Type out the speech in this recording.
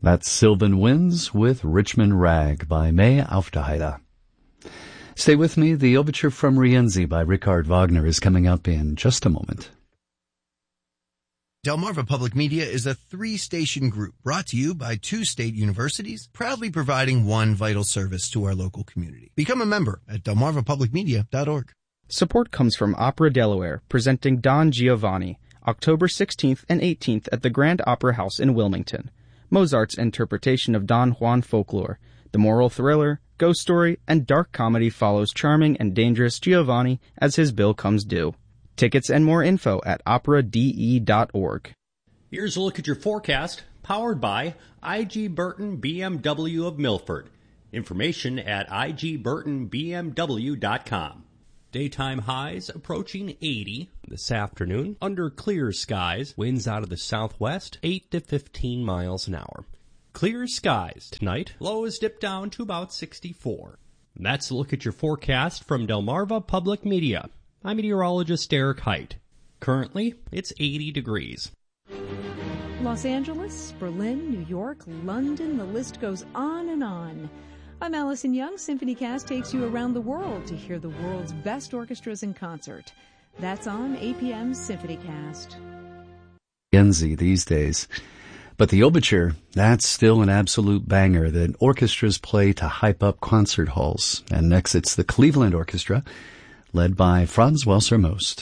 That's Sylvan Winds with Richmond Rag by May Aufderheide. Stay with me. The overture from Rienzi by Richard Wagner is coming up in just a moment. Delmarva Public Media is a 3-station group brought to you by 2 state universities, proudly providing one vital service to our local community. Become a member at delmarvapublicmedia.org. Support comes from Opera Delaware, presenting Don Giovanni, October 16th and 18th at the Grand Opera House in Wilmington. Mozart's interpretation of Don Juan folklore. The moral thriller, ghost story, and dark comedy follows charming and dangerous Giovanni as his bill comes due. Tickets and more info at operade.org. Here's a look at your forecast, powered by I.G. Burton BMW of Milford. Information at igburtonbmw.com. Daytime highs approaching 80 this afternoon. Under clear skies, winds out of the southwest, 8 to 15 miles an hour. Clear skies tonight. Lows dip down to about 64. That's a look at your forecast from Delmarva Public Media. I'm meteorologist Eric Height. Currently, it's 80 degrees. Los Angeles, Berlin, New York, London, the list goes on and on. I'm Allison Young. SymphonyCast takes you around the world to hear the world's best orchestras in concert. That's on APM's SymphonyCast. Rienzi these days. But the overture, that's still an absolute banger that orchestras play to hype up concert halls. And next it's the Cleveland Orchestra, led by Franz Welser Most.